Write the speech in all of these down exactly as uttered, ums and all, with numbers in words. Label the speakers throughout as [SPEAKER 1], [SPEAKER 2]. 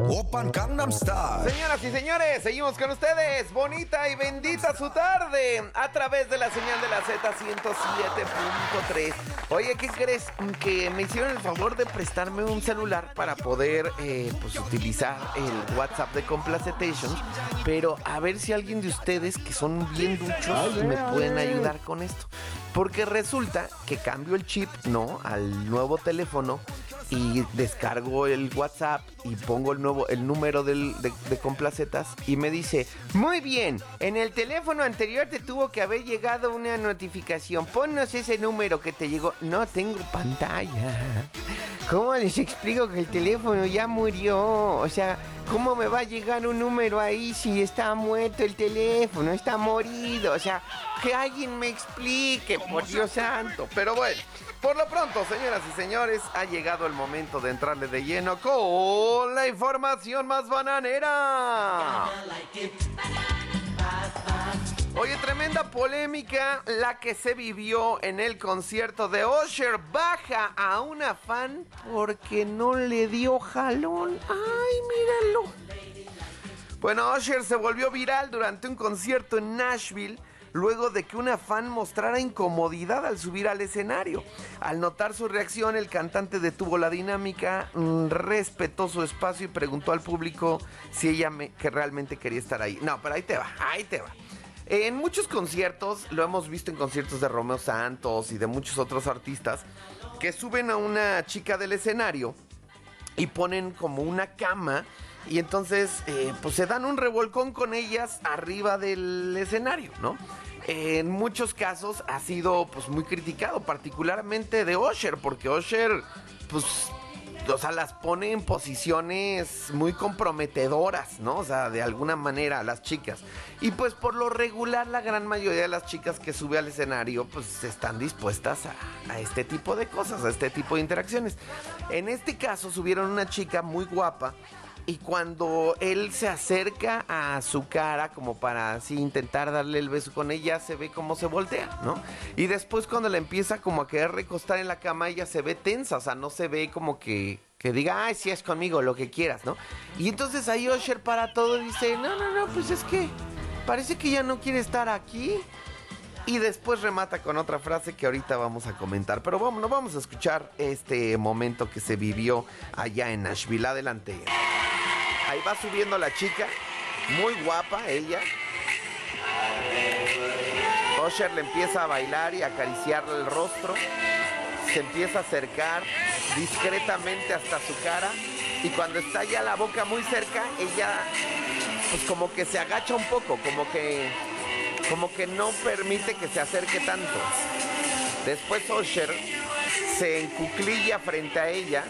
[SPEAKER 1] Oppan Gangnam Style.
[SPEAKER 2] Señoras y señores, seguimos con ustedes. Bonita y bendita su tarde a través de la señal de la Z ciento siete punto tres. Oye, ¿qué crees? Que me hicieron el favor de prestarme un celular para poder eh, pues, utilizar el WhatsApp de Complacetations. Pero a ver si alguien de ustedes que son bien duchos me pueden ayudar con esto. Porque resulta que cambio el chip, ¿no? Al nuevo teléfono y descargo el WhatsApp y pongo el nuevo el número del, de, de Complacetas y me dice: muy bien, en el teléfono anterior te tuvo que haber llegado una notificación, ponnos ese número que te llegó. No tengo pantalla. ¿Cómo les explico que el teléfono ya murió? O sea, ¿cómo me va a llegar un número ahí si está muerto el teléfono? Está morido. O sea, que alguien me explique, por Dios santo. Pero bueno, por lo pronto, señoras y señores, ha llegado el momento de entrarle de lleno con la información más bananera. Oye, tremenda polémica la que se vivió en el concierto de Usher. Baja a una fan porque no le dio jalón. ¡Ay, míralo! Bueno, Usher se volvió viral durante un concierto en Nashville luego de que una fan mostrara incomodidad al subir al escenario. Al notar su reacción, el cantante detuvo la dinámica, mmm, respetó su espacio y preguntó al público si ella me, que realmente quería estar ahí. No, pero ahí te va, ahí te va. En muchos conciertos, lo hemos visto en conciertos de Romeo Santos y de muchos otros artistas, que suben a una chica del escenario y ponen como una cama y entonces eh, pues se dan un revolcón con ellas arriba del escenario, ¿no? En muchos casos ha sido pues muy criticado, particularmente de Usher, porque Usher pues... o sea, las pone en posiciones muy comprometedoras, ¿no? O sea, de alguna manera a las chicas. Y pues por lo regular la gran mayoría de las chicas que sube al escenario pues están dispuestas a, a este tipo de cosas, a este tipo de interacciones. En este caso subieron una chica muy guapa y cuando él se acerca a su cara como para así intentar darle el beso con ella, se ve como se voltea, ¿no? Y después cuando la empieza como a querer recostar en la cama, ella se ve tensa, o sea, no se ve como que, que diga, ay, si es conmigo, lo que quieras, ¿no? Y entonces ahí Usher para todo y dice, no, no, no, pues es que parece que ya no quiere estar aquí. Y después remata con otra frase que ahorita vamos a comentar. Pero vamos, no vamos a escuchar este momento que se vivió allá en Nashville. Adelante. Ahí va subiendo la chica, muy guapa ella. Usher le empieza a bailar y a acariciarle el rostro. Se empieza a acercar discretamente hasta su cara. Y cuando está ya la boca muy cerca, ella pues como que se agacha un poco, como que, como que no permite que se acerque tanto. Después Usher se encuclilla frente a ella,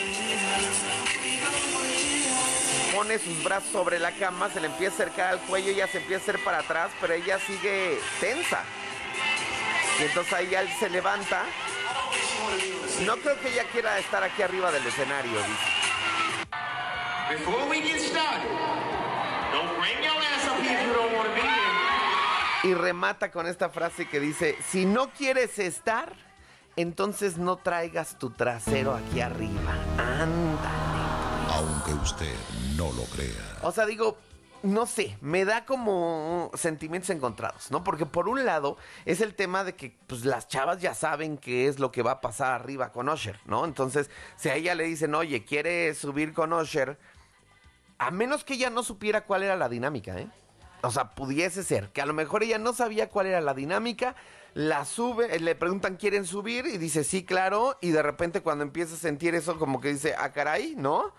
[SPEAKER 2] pone sus brazos sobre la cama, se le empieza a acercar al cuello, ella se empieza a hacer para atrás, pero ella sigue tensa. Y entonces ahí él se levanta. No creo que ella quiera estar aquí arriba del escenario, dice.
[SPEAKER 3] Before we get started, don't bring your ass up here if you don't want to be here.
[SPEAKER 2] Y remata con esta frase que dice, si no quieres estar, entonces no traigas tu trasero aquí arriba. Ándale.
[SPEAKER 1] Aunque usted no lo crea.
[SPEAKER 2] O sea, digo, no sé, me da como sentimientos encontrados, ¿no? Porque por un lado es el tema de que pues las chavas ya saben qué es lo que va a pasar arriba con Usher, ¿no? Entonces, si a ella le dicen, oye, ¿quieres subir con Usher? A menos que ella no supiera cuál era la dinámica, ¿eh? O sea, pudiese ser que a lo mejor ella no sabía cuál era la dinámica, la sube, le preguntan, ¿quieren subir? Y dice, sí, claro, y de repente cuando empieza a sentir eso como que dice, ah, caray, ¿no?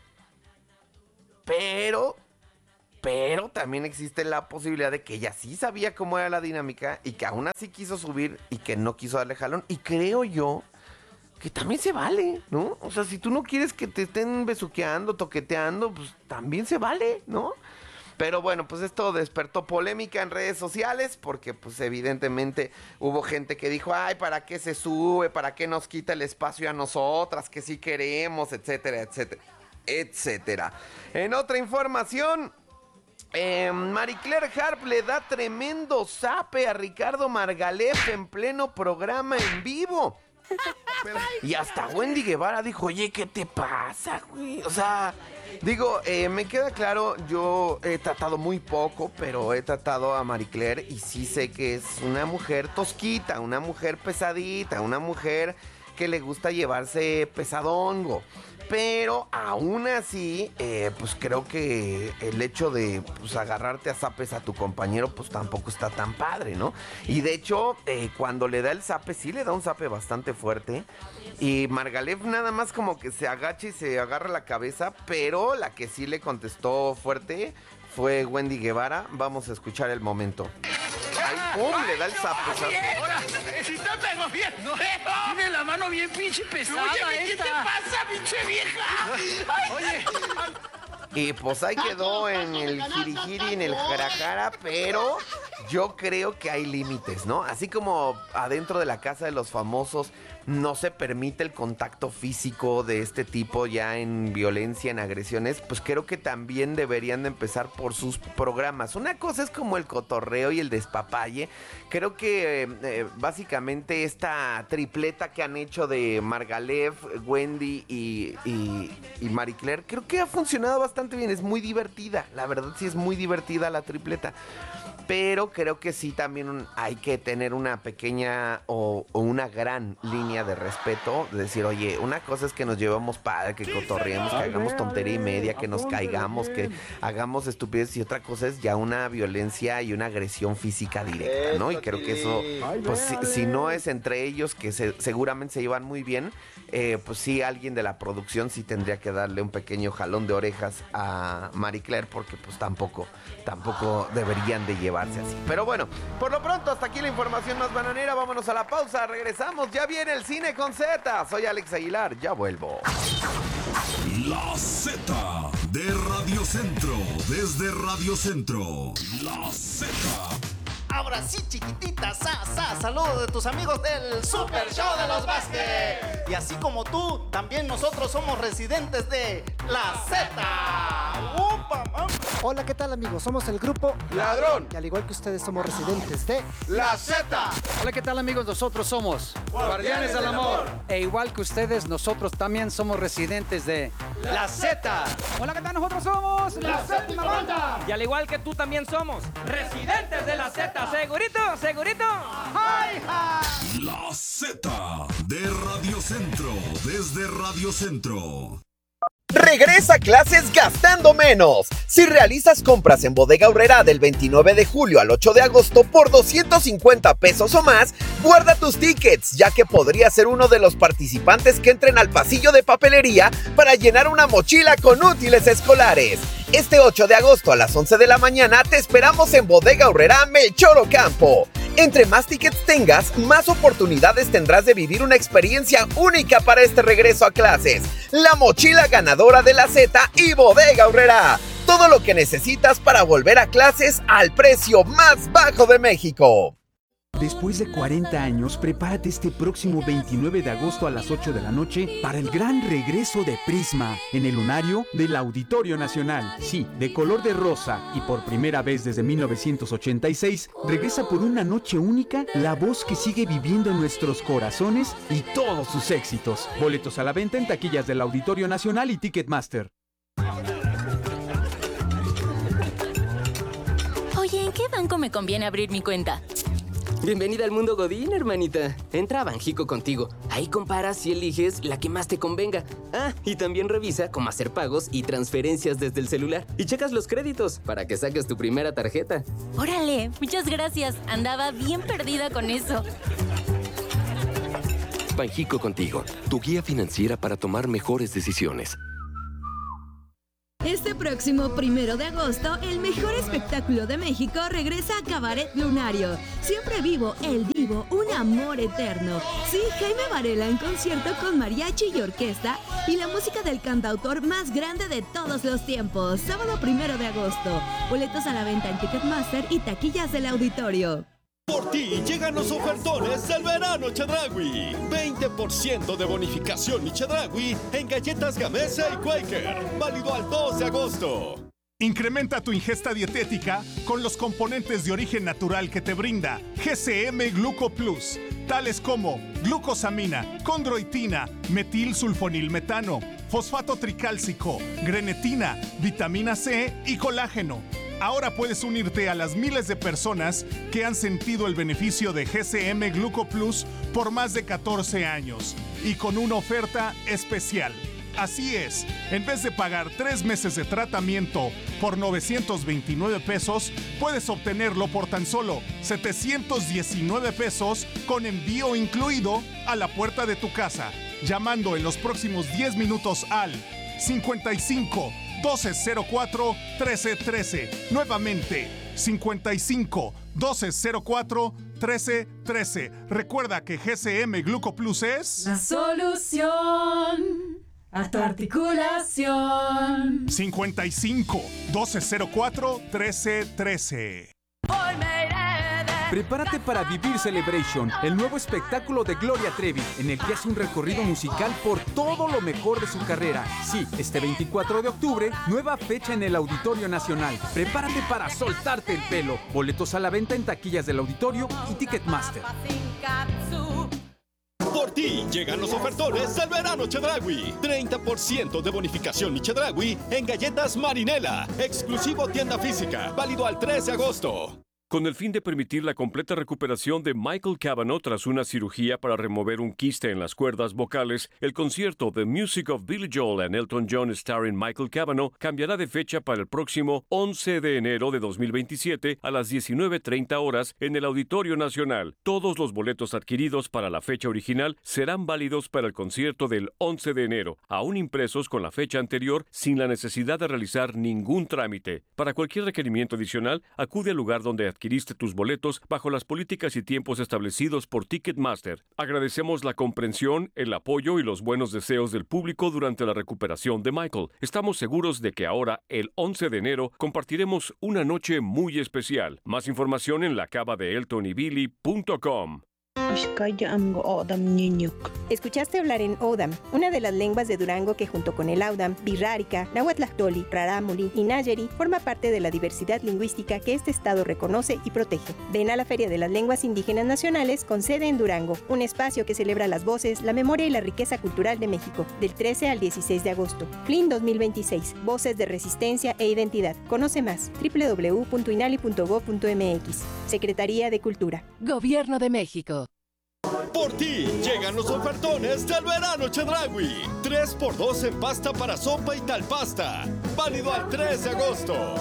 [SPEAKER 2] Pero, pero también existe la posibilidad de que ella sí sabía cómo era la dinámica y que aún así quiso subir y que no quiso darle jalón. Y creo yo que también se vale, ¿no? O sea, si tú no quieres que te estén besuqueando, toqueteando, pues también se vale, ¿no? Pero bueno, pues esto despertó polémica en redes sociales porque pues evidentemente hubo gente que dijo, ay, ¿para qué se sube? ¿Para qué nos quita el espacio a nosotras? Que sí queremos, etcétera, etcétera, etcétera. En otra información, eh, Marie Claire Harp le da tremendo zape a Ricardo Margalef en pleno programa en vivo. Y hasta Wendy Guevara dijo, oye, ¿qué te pasa, güey? O sea, digo, eh, me queda claro, yo he tratado muy poco, pero he tratado a Marie Claire y sí sé que es una mujer tosquita, una mujer pesadita, una mujer que le gusta llevarse pesadongo. Pero aún así, eh, pues creo que el hecho de pues, agarrarte a zapes a tu compañero, pues tampoco está tan padre, ¿no? Y de hecho, eh, cuando le da el zape, sí le da un zape bastante fuerte. Y Margalef nada más como que se agacha y se agarra la cabeza, pero la que sí le contestó fuerte fue Wendy Guevara. Vamos a escuchar el momento. Ahí, pum, le da el zape.
[SPEAKER 4] Ahora, si te pego bien, no, tiene la mano bien pinche pesada. Oye, ¿qué te pasa, pinche vieja? Oye,
[SPEAKER 2] y pues ahí quedó en el jirijiri, en el jarajara, pero yo creo que hay límites, ¿no? Así como adentro de la casa de los famosos no se permite el contacto físico de este tipo ya en violencia, en agresiones, pues creo que también deberían de empezar por sus programas. Una cosa es como el cotorreo y el despapalle. Creo que eh, básicamente esta tripleta que han hecho de Margalef, Wendy y, y, y Marie Claire, creo que ha funcionado bastante bien. Es muy divertida, la verdad sí es muy divertida la tripleta. Pero creo que sí también hay que tener una pequeña o, o una gran línea de respeto. De decir, oye, una cosa es que nos llevamos padre, que cotorreemos, que hagamos tontería y media, que nos caigamos, que hagamos estupidez. Y otra cosa es ya una violencia y una agresión física directa, ¿no? Y creo que eso, pues si, si no es entre ellos, que se, seguramente se llevan muy bien, eh, pues sí, alguien de la producción sí tendría que darle un pequeño jalón de orejas a Marie Claire, porque pues tampoco, tampoco deberían de llevar así. Pero bueno, por lo pronto hasta aquí la información más bananera. Vámonos a la pausa, regresamos. Ya viene el Cine con Z. Soy Alex Aguilar, ya vuelvo.
[SPEAKER 1] La Z de Radio Centro, desde Radio Centro. La Z.
[SPEAKER 5] Ahora sí, chiquitita, sa, sa, saludos de tus amigos del Super Show de los Vázquez. Y así como tú, también nosotros somos residentes de La Z. ¡Upa, mam!
[SPEAKER 6] Hola, ¿qué tal, amigos? Somos el grupo
[SPEAKER 2] Ladrón.
[SPEAKER 6] Y al igual que ustedes somos residentes de
[SPEAKER 2] La Z.
[SPEAKER 7] Hola, ¿qué tal, amigos? Nosotros somos
[SPEAKER 2] Guardianes del Amor.
[SPEAKER 7] E igual que ustedes, nosotros también somos residentes de La Z. Hola, ¿qué tal? Nosotros somos La Séptima Banda.
[SPEAKER 8] Y al igual que tú también somos residentes de La Z. ¿Segurito? ¿Segurito?
[SPEAKER 5] ¡Ay, hi!
[SPEAKER 1] La Z de Radio Centro, desde Radio Centro.
[SPEAKER 9] Regresa a clases gastando menos. Si realizas compras en Bodega Aurrerá del veintinueve de julio al ocho de agosto por doscientos cincuenta pesos o más, guarda tus tickets, ya que podrías ser uno de los participantes que entren al pasillo de papelería para llenar una mochila con útiles escolares. Este ocho de agosto a las once de la mañana te esperamos en Bodega Aurrerá Melchor Ocampo. Entre más tickets tengas, más oportunidades tendrás de vivir una experiencia única para este regreso a clases. La mochila ganadora de la Z y Bodega Aurrerá. Todo lo que necesitas para volver a clases al precio más bajo de México.
[SPEAKER 10] Después de cuarenta años, prepárate este próximo veintinueve de agosto a las ocho de la noche para el gran regreso de Prisma en el lunario del Auditorio Nacional. Sí, de color de rosa y por primera vez desde mil novecientos ochenta y seis, regresa por una noche única la voz que sigue viviendo en nuestros corazones y todos sus éxitos. Boletos a la venta en taquillas del Auditorio Nacional y Ticketmaster.
[SPEAKER 11] Oye, ¿en qué banco me conviene abrir mi cuenta?
[SPEAKER 12] Bienvenida al mundo Godín, hermanita. Entra a Banjico contigo. Ahí comparas y eliges la que más te convenga. Ah, y también revisa cómo hacer pagos y transferencias desde el celular. Y checas los créditos para que saques tu primera tarjeta.
[SPEAKER 11] Órale, muchas gracias. Andaba bien perdida con eso.
[SPEAKER 13] Banjico contigo, tu guía financiera para tomar mejores decisiones.
[SPEAKER 14] Este próximo primero de agosto, el mejor espectáculo de México regresa a Cabaret Lunario. Siempre vivo, el divo, un amor eterno. Sí, Jaime Varela en concierto con mariachi y orquesta y la música del cantautor más grande de todos los tiempos. Sábado primero de agosto. Boletos a la venta en Ticketmaster y taquillas del auditorio.
[SPEAKER 15] Por ti llegan los ofertones del verano Chedraui. veinte por ciento de bonificación y Chedraui en galletas Gamesa y Quaker. Válido al dos de agosto.
[SPEAKER 16] Incrementa tu ingesta dietética con los componentes de origen natural que te brinda G C M Gluco Plus. tales como glucosamina, condroitina, metilsulfonilmetano, fosfato tricálcico, grenetina, vitamina C y colágeno. Ahora puedes unirte a las miles de personas que han sentido el beneficio de G C M Gluco Plus por más de catorce años y con una oferta especial. Así es, en vez de pagar tres meses de tratamiento por novecientos veintinueve pesos, puedes obtenerlo por tan solo setecientos diecinueve pesos con envío incluido a la puerta de tu casa, llamando en los próximos diez minutos al cincuenta y cinco, doce cero cuatro, trece trece. Nuevamente, cincuenta y cinco, doce cero cuatro, trece trece. Recuerda que G C M Gluco Plus es
[SPEAKER 17] la solución a tu articulación.
[SPEAKER 16] cincuenta y cinco, doce cero cuatro, trece trece.
[SPEAKER 10] Prepárate para Vivir Celebration, el nuevo espectáculo de Gloria Trevi, en el que hace un recorrido musical por todo lo mejor de su carrera. Sí, este veinticuatro de octubre, nueva fecha en el Auditorio Nacional. Prepárate para soltarte el pelo. Boletos a la venta en taquillas del auditorio y Ticketmaster.
[SPEAKER 15] Por ti llegan los ofertones del verano Chedraui. treinta por ciento de bonificación y Chedraui en galletas Marinela. Exclusivo tienda física. Válido al tres de agosto.
[SPEAKER 18] Con el fin de permitir la completa recuperación de Michael Cavanaugh tras una cirugía para remover un quiste en las cuerdas vocales, el concierto The Music of Billy Joel and Elton John starring Michael Cavanaugh cambiará de fecha para el próximo once de enero de dos mil veintisiete a las diecinueve treinta horas en el Auditorio Nacional. Todos los boletos adquiridos para la fecha original serán válidos para el concierto del once de enero, aún impresos con la fecha anterior sin la necesidad de realizar ningún trámite. Para cualquier requerimiento adicional, acude al lugar donde adquiriste tus boletos bajo las políticas y tiempos establecidos por Ticketmaster. Agradecemos la comprensión, el apoyo y los buenos deseos del público durante la recuperación de Michael. Estamos seguros de que ahora, el once de enero, compartiremos una noche muy especial. Más información en la cava de elton y billy punto com.
[SPEAKER 19] Escuchaste hablar en Odam, una de las lenguas de Durango que junto con el Audam, Birrárica, Nahuatlactoli, Rarámuri y Nayeri forma parte de la diversidad lingüística que este estado reconoce y protege. Ven a la Feria de las Lenguas Indígenas Nacionales con sede en Durango, un espacio que celebra las voces, la memoria y la riqueza cultural de México, del trece al dieciséis de agosto. F L I N dos mil veintiséis, Voces de Resistencia e Identidad. Conoce más, doble u doble u doble u punto inali punto gob punto m x. Secretaría de Cultura.
[SPEAKER 20] Gobierno de México.
[SPEAKER 15] Por ti llegan los ofertones del verano Chedraui. tres por dos en pasta para sopa y tal pasta. Válido al tres de agosto.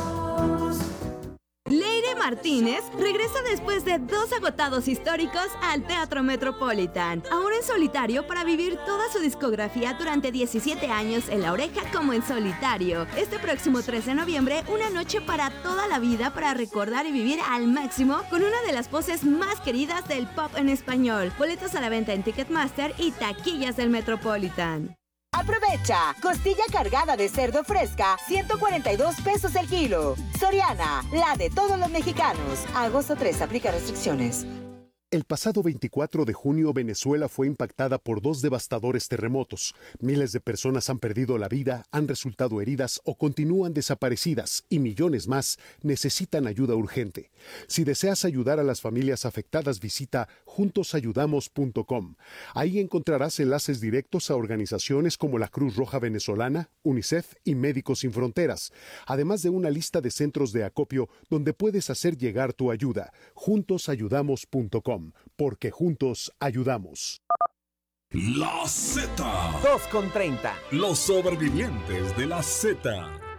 [SPEAKER 14] Leire Martínez regresa después de dos agotados históricos al Teatro Metropolitan, ahora en solitario para vivir toda su discografía durante diecisiete años en La Oreja como en solitario. Este próximo tres de noviembre, una noche para toda la vida para recordar y vivir al máximo con una de las voces más queridas del pop en español. Boletos a la venta en Ticketmaster y taquillas del Metropolitan.
[SPEAKER 21] Aprovecha, costilla cargada de cerdo fresca, ciento cuarenta y dos pesos el kilo. Soriana, la de todos los mexicanos. Agosto tres, aplica restricciones.
[SPEAKER 22] El pasado veinticuatro de junio, Venezuela fue impactada por dos devastadores terremotos. Miles de personas han perdido la vida, han resultado heridas o continúan desaparecidas y millones más necesitan ayuda urgente. Si deseas ayudar a las familias afectadas, visita juntos ayudamos punto com. Ahí encontrarás enlaces directos a organizaciones como la Cruz Roja Venezolana, UNICEF y Médicos Sin Fronteras, además de una lista de centros de acopio donde puedes hacer llegar tu ayuda. juntos ayudamos punto com. Porque juntos ayudamos.
[SPEAKER 1] La Z.
[SPEAKER 9] dos con treinta.
[SPEAKER 1] Los sobrevivientes de la Z.